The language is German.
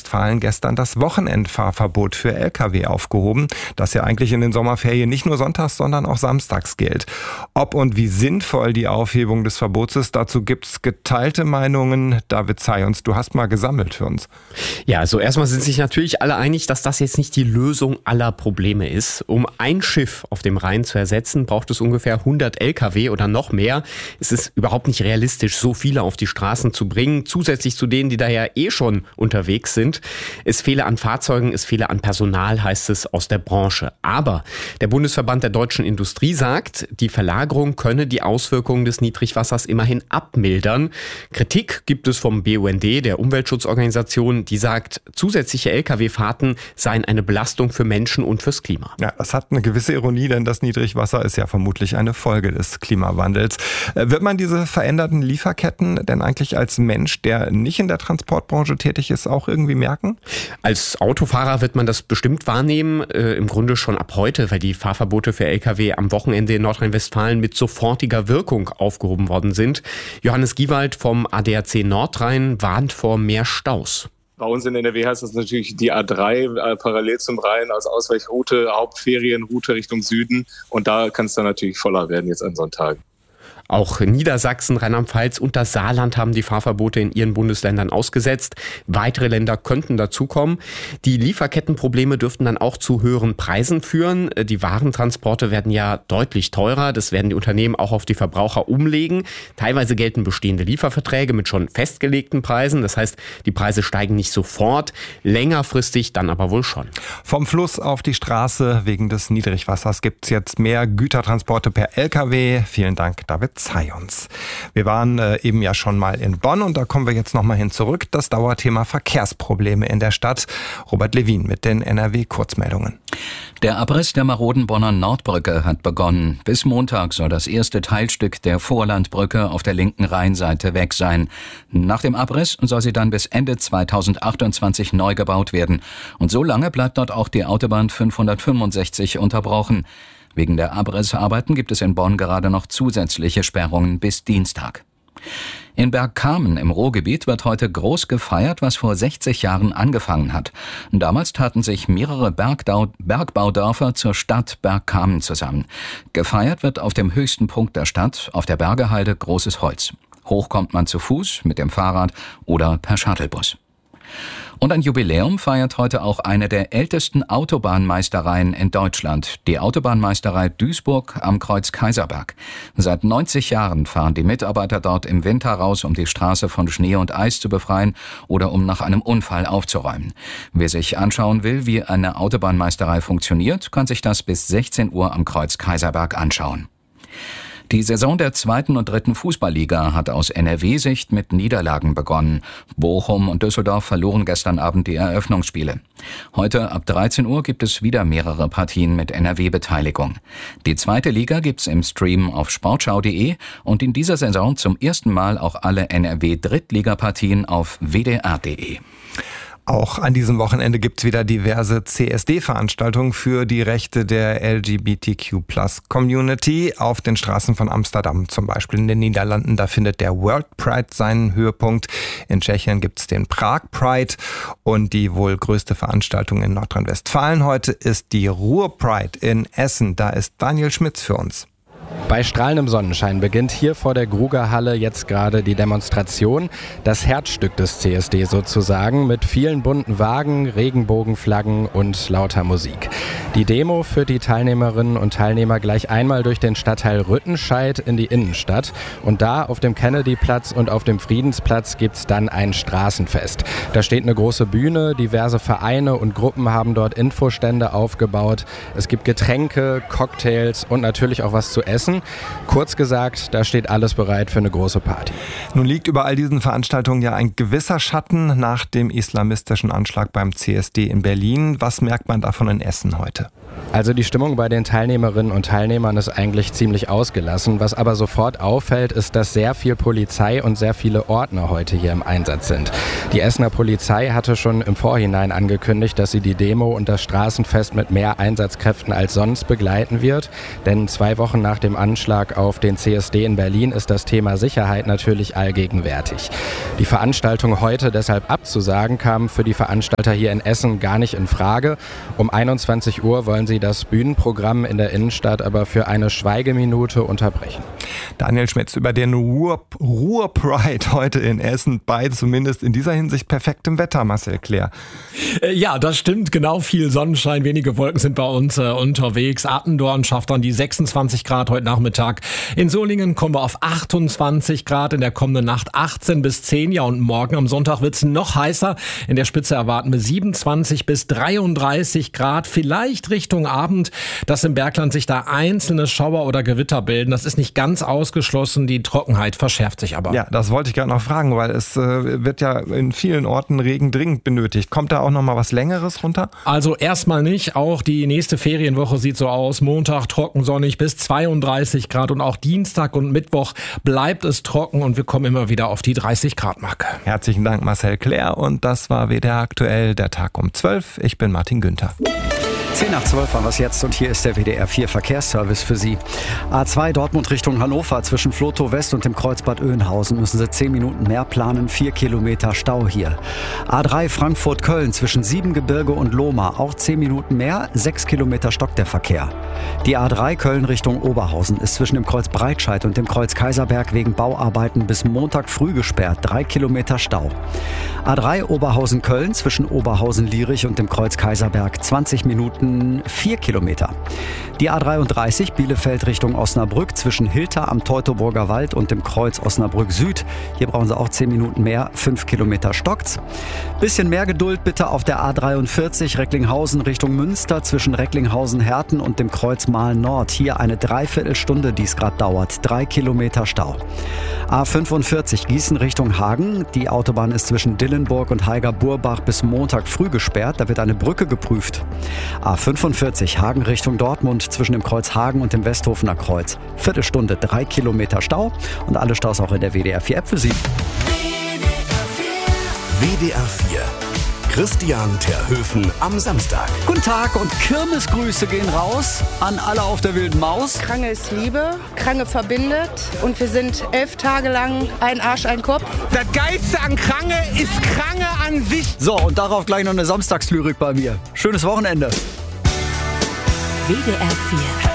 Nordrhein-Westfalen gestern das Wochenendfahrverbot für Lkw aufgehoben, das ja eigentlich in den Sommerferien nicht nur sonntags, sondern auch samstags gilt. Ob und wie sinnvoll die Aufhebung des Verbots ist, dazu gibt's geteilte Meinungen. David Zayons, du hast mal gesammelt für uns. Ja, also erstmal sind sich natürlich alle einig, dass das jetzt nicht die Lösung aller Probleme ist. Um ein Schiff auf dem Rhein zu ersetzen, braucht es ungefähr 100 Lkw oder noch mehr. Es ist überhaupt nicht realistisch, so viele auf die Straßen zu bringen, zusätzlich zu denen, die da ja schon unterwegs sind. Es fehle an Fahrzeugen, es fehle an Personal, heißt es aus der Branche. Aber der Bundesverband der deutschen Industrie sagt, die Verlagerung könne die Auswirkungen des Niedrigwassers immerhin abmildern. Kritik gibt es vom BUND, der Umweltschutzorganisation, die sagt, zusätzliche Lkw-Fahrten seien eine Belastung für Menschen und fürs Klima. Ja, das hat eine gewisse Ironie, denn das Niedrigwasser ist ja vermutlich eine Folge des Klimawandels. Wird man diese veränderten Lieferketten denn eigentlich als Mensch, der nicht in der Transportbranche tätig ist, auch irgendwie merken? Als Autofahrer wird man das bestimmt wahrnehmen, im Grunde schon ab heute, weil die Fahrverbote für Lkw am Wochenende in Nordrhein-Westfalen mit sofortiger Wirkung aufgehoben worden sind. Johannes Giewald vom ADAC Nordrhein warnt vor mehr Staus. Bei uns in NRW heißt das natürlich die A3 parallel zum Rhein als Ausweichroute, Hauptferienroute Richtung Süden. Und da kann es dann natürlich voller werden jetzt an Sonntagen. Auch Niedersachsen, Rheinland-Pfalz und das Saarland haben die Fahrverbote in ihren Bundesländern ausgesetzt. Weitere Länder könnten dazukommen. Die Lieferkettenprobleme dürften dann auch zu höheren Preisen führen. Die Warentransporte werden ja deutlich teurer. Das werden die Unternehmen auch auf die Verbraucher umlegen. Teilweise gelten bestehende Lieferverträge mit schon festgelegten Preisen. Das heißt, die Preise steigen nicht sofort, längerfristig dann aber wohl schon. Vom Fluss auf die Straße wegen des Niedrigwassers gibt es jetzt mehr Gütertransporte per Lkw. Vielen Dank, David Zayons. Wir waren eben ja schon mal in Bonn und da kommen wir jetzt nochmal hin zurück. Das Dauerthema Verkehrsprobleme in der Stadt. Robert Levin mit den NRW-Kurzmeldungen. Der Abriss der maroden Bonner Nordbrücke hat begonnen. Bis Montag soll das erste Teilstück der Vorlandbrücke auf der linken Rheinseite weg sein. Nach dem Abriss soll sie dann bis Ende 2028 neu gebaut werden. Und so lange bleibt dort auch die Autobahn 565 unterbrochen. Wegen der Abrissarbeiten gibt es in Bonn gerade noch zusätzliche Sperrungen bis Dienstag. In Bergkamen im Ruhrgebiet wird heute groß gefeiert, was vor 60 Jahren angefangen hat. Damals taten sich mehrere Bergbaudörfer zur Stadt Bergkamen zusammen. Gefeiert wird auf dem höchsten Punkt der Stadt, auf der Bergehalde Großes Holz. Hoch kommt man zu Fuß, mit dem Fahrrad oder per Shuttlebus. Und ein Jubiläum feiert heute auch eine der ältesten Autobahnmeistereien in Deutschland, die Autobahnmeisterei Duisburg am Kreuz Kaiserberg. Seit 90 Jahren fahren die Mitarbeiter dort im Winter raus, um die Straße von Schnee und Eis zu befreien oder um nach einem Unfall aufzuräumen. Wer sich anschauen will, wie eine Autobahnmeisterei funktioniert, kann sich das bis 16 Uhr am Kreuz Kaiserberg anschauen. Die Saison der 2. und 3. Fußballliga hat aus NRW-Sicht mit Niederlagen begonnen. Bochum und Düsseldorf verloren gestern Abend die Eröffnungsspiele. Heute ab 13 Uhr gibt es wieder mehrere Partien mit NRW-Beteiligung. Die 2. Liga gibt's im Stream auf sportschau.de und in dieser Saison zum ersten Mal auch alle NRW-Drittligapartien auf wdr.de. Auch an diesem Wochenende gibt es wieder diverse CSD-Veranstaltungen für die Rechte der LGBTQ+-Community auf den Straßen von Amsterdam, zum Beispiel in den Niederlanden. Da findet der World Pride seinen Höhepunkt. In Tschechien gibt es den Prag Pride und die wohl größte Veranstaltung in Nordrhein-Westfalen heute ist die Ruhr Pride in Essen. Da ist Daniel Schmitz für uns. Bei strahlendem Sonnenschein beginnt hier vor der Grugerhalle jetzt gerade die Demonstration. Das Herzstück des CSD sozusagen, mit vielen bunten Wagen, Regenbogenflaggen und lauter Musik. Die Demo führt die Teilnehmerinnen und Teilnehmer gleich einmal durch den Stadtteil Rüttenscheid in die Innenstadt. Und da auf dem Kennedyplatz und auf dem Friedensplatz gibt's dann ein Straßenfest. Da steht eine große Bühne, diverse Vereine und Gruppen haben dort Infostände aufgebaut. Es gibt Getränke, Cocktails und natürlich auch was zu essen. Kurz gesagt, da steht alles bereit für eine große Party. Nun liegt über all diesen Veranstaltungen ja ein gewisser Schatten nach dem islamistischen Anschlag beim CSD in Berlin. Was merkt man davon in Essen heute? Also die Stimmung bei den Teilnehmerinnen und Teilnehmern ist eigentlich ziemlich ausgelassen. Was aber sofort auffällt, ist, dass sehr viel Polizei und sehr viele Ordner heute hier im Einsatz sind. Die Essener Polizei hatte schon im Vorhinein angekündigt, dass sie die Demo und das Straßenfest mit mehr Einsatzkräften als sonst begleiten wird. Denn 2 Wochen nach dem Anschlag auf den CSD in Berlin ist das Thema Sicherheit natürlich allgegenwärtig. Die Veranstaltung heute deshalb abzusagen, kam für die Veranstalter hier in Essen gar nicht in Frage. Um 21 Uhr wollen sie das Bühnenprogramm in der Innenstadt aber für eine Schweigeminute unterbrechen. Daniel Schmitz über den Ruhr-Pride heute in Essen bei zumindest in dieser Hinsicht perfektem Wetter, Marcel Claire. Ja, das stimmt, genau, viel Sonnenschein, wenige Wolken sind bei uns unterwegs. Attendorn schafft dann die 26 Grad heute Nachmittag. In Solingen kommen wir auf 28 Grad, in der kommenden Nacht 18 bis 10. Ja, und morgen am Sonntag wird's noch heißer. In der Spitze erwarten wir 27 bis 33 Grad, vielleicht Richtung Abend, dass im Bergland sich da einzelne Schauer oder Gewitter bilden. Das ist nicht ganz ausgeschlossen, die Trockenheit verschärft sich aber. Ja, das wollte ich gerade noch fragen, weil es wird ja in vielen Orten Regen dringend benötigt. Kommt da auch noch mal was Längeres runter? Also erstmal nicht. Auch die nächste Ferienwoche sieht so aus. Montag trocken, sonnig bis 32 Grad und auch Dienstag und Mittwoch bleibt es trocken und wir kommen immer wieder auf die 30 Grad Marke. Herzlichen Dank, Marcel Claire. Und das war WDR aktuell, der Tag um 12. Ich bin Martin Günther. 10 nach 12 war was jetzt und hier ist der WDR 4 Verkehrsservice für Sie. A2 Dortmund Richtung Hannover zwischen Flotow West und dem Kreuzbad Oeynhausen müssen Sie 10 Minuten mehr planen, 4 Kilometer Stau hier. A3 Frankfurt-Köln zwischen Siebengebirge und Lohmar auch 10 Minuten mehr, 6 Kilometer stockt der Verkehr. Die A3 Köln Richtung Oberhausen ist zwischen dem Kreuz Breitscheid und dem Kreuz Kaiserberg wegen Bauarbeiten bis Montag früh gesperrt, 3 Kilometer Stau. A3 Oberhausen-Köln zwischen Oberhausen-Lierich und dem Kreuz Kaiserberg 20 Minuten, 4 Kilometer. Die A33 Bielefeld Richtung Osnabrück zwischen Hilter am Teutoburger Wald und dem Kreuz Osnabrück Süd. Hier brauchen Sie auch 10 Minuten mehr, 5 Kilometer stockt's. Bisschen mehr Geduld bitte auf der A43 Recklinghausen Richtung Münster zwischen Recklinghausen-Herten und dem Kreuz Mahl Nord. Hier eine Dreiviertelstunde, die es gerade dauert. 3 Kilometer Stau. A45 Gießen Richtung Hagen. Die Autobahn ist zwischen Dillenburg und Heiger-Burbach bis Montag früh gesperrt. Da wird eine Brücke geprüft. A45 Hagen Richtung Dortmund zwischen dem Kreuz Hagen und dem Westhofener Kreuz. Viertelstunde, 3 Kilometer Stau und alle Staus auch in der WDR 4 App für Sie. WDR 4. Christian Terhöfen am Samstag. Guten Tag und Kirmesgrüße gehen raus an alle auf der wilden Maus. Krange ist Liebe, Krange verbindet und wir sind 11 Tage lang ein Arsch, ein Kopf. Das Geilste an Krange ist Krange an sich. So, und darauf gleich noch eine Samstagslyrik bei mir. Schönes Wochenende. WDR 4